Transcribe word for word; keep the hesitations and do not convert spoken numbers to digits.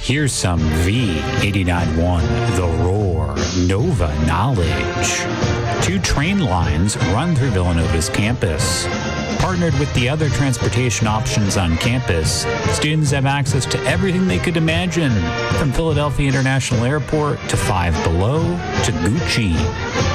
Here's some V eighty-nine point one The Roar Nova Knowledge. Two train lines run through Villanova's campus. Partnered with the other transportation options on campus, students have access to everything they could imagine, from Philadelphia International Airport to Five Below to Gucci.